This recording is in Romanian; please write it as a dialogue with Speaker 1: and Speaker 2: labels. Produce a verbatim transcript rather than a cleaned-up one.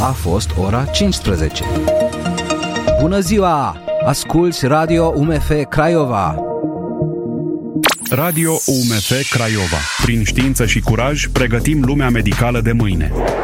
Speaker 1: a fost ora cincisprezece. Bună ziua! Asculți Radio U M F Craiova!
Speaker 2: Radio U M F Craiova. Prin știință și curaj, pregătim lumea medicală de mâine.